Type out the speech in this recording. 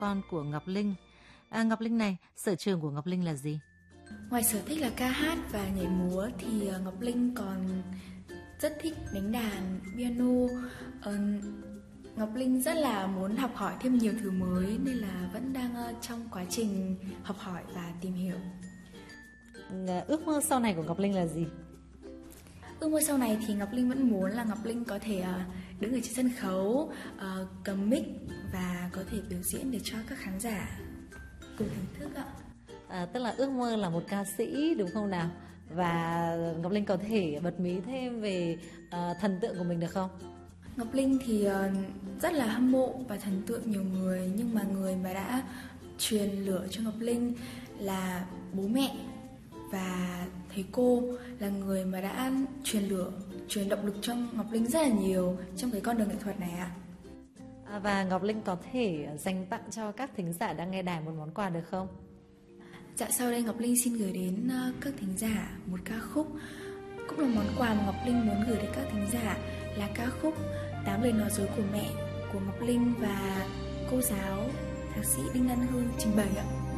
con của Ngọc Linh. Ngọc Linh này, sở trường của Ngọc Linh là gì? Ngoài sở thích là ca hát và nhảy múa thì Ngọc Linh còn rất thích đánh đàn piano. Ngọc Linh rất là muốn học hỏi thêm nhiều thứ mới nên là vẫn đang trong quá trình học hỏi và tìm hiểu. Ước mơ sau này của Ngọc Linh là gì? Ước mơ sau này thì Ngọc Linh vẫn muốn là Ngọc Linh có thể đứng ở trên sân khấu, cầm mic và có thể biểu diễn để cho các khán giả cùng thưởng thức ạ. Tức là ước mơ là một ca sĩ đúng không nào? Và Ngọc Linh có thể bật mí thêm về thần tượng của mình được không? Ngọc Linh thì rất là hâm mộ và thần tượng nhiều người, nhưng mà người mà đã truyền lửa cho Ngọc Linh là bố mẹ và thầy cô, là người mà đã truyền lửa, truyền động lực cho Ngọc Linh rất là nhiều trong cái con đường nghệ thuật này ạ. Và Ngọc Linh có thể dành tặng cho các thính giả đang nghe đài một món quà được không? Dạ, sau đây Ngọc Linh xin gửi đến các thính giả một ca khúc, cũng là món quà mà Ngọc Linh muốn gửi đến các thính giả, là ca khúc 8 lời nói dối của mẹ của Ngọc Linh và cô giáo thạc sĩ Đinh Lan Hương trình bày ạ.